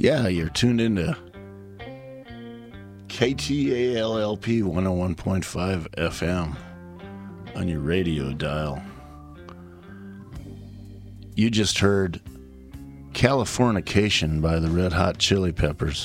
Yeah, you're tuned into KTALLP 101.5 FM on your radio dial. You just heard Californication by the Red Hot Chili Peppers.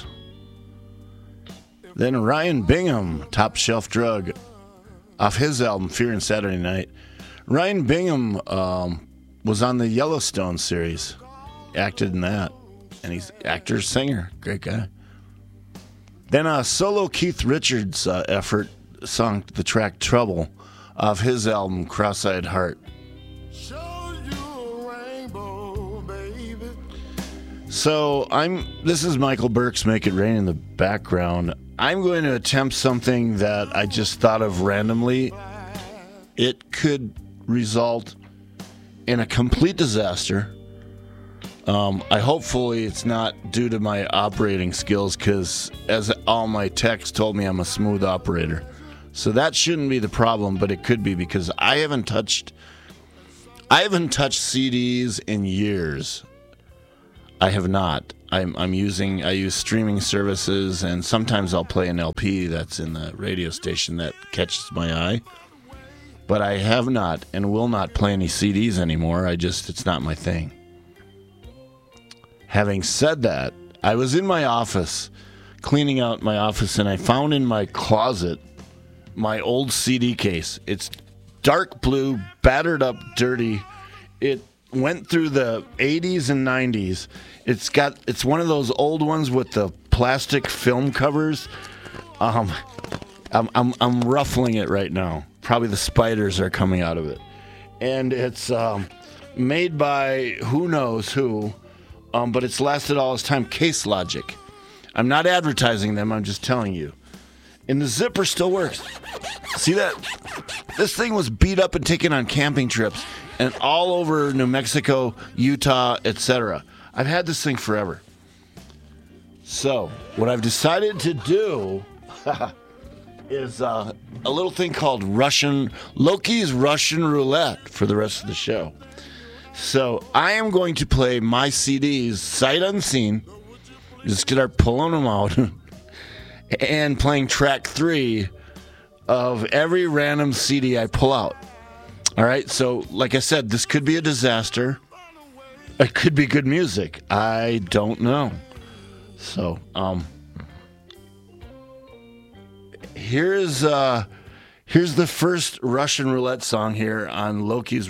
Then Ryan Bingham, Top Shelf Drug, off his album Fear and Saturday Night. Ryan Bingham was on the Yellowstone series, acted in that. And he's actor, singer, great guy. Then a solo Keith Richards effort sung the track Trouble off his album Cross-Eyed Heart. So this is Michael Burke's Make It Rain in the background. I'm going to attempt something that I just thought of randomly. It could result in a complete disaster. Hopefully it's not due to my operating skills, because as all my techs told me, I'm a smooth operator. So that shouldn't be the problem, but it could be, because I haven't touched CDs in years. I have not. I use streaming services, and sometimes I'll play an LP that's in the radio station that catches my eye. But I have not and will not play any CDs anymore. It's not my thing. Having said that, I was in my office, cleaning out my office, and I found in my closet my old CD case. It's dark blue, battered up, dirty. It went through the 80s and 90s. It's one of those old ones with the plastic film covers. I'm ruffling it right now. Probably the spiders are coming out of it. And it's made by who knows who. But it's lasted all this time. Case Logic. I'm not advertising them. I'm just telling you. And the zipper still works. See that? This thing was beat up and taken on camping trips and all over New Mexico, Utah, etc. I've had this thing forever. So what I've decided to do is a little thing called Loki's Russian Roulette for the rest of the show. So I am going to play my CDs sight unseen, just start pulling them out, and playing track 3 of every random CD I pull out. All right, so like I said, this could be a disaster. It could be good music. I don't know. So here's the first Russian Roulette song here on Loki's